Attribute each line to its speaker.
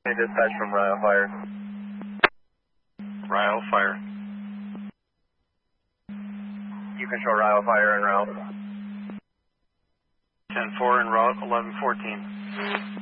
Speaker 1: Hey, dispatch from Ryle Fire.
Speaker 2: Ryle Fire.
Speaker 1: You control Ryle Fire and Route.
Speaker 2: 10-4 en route, 1114.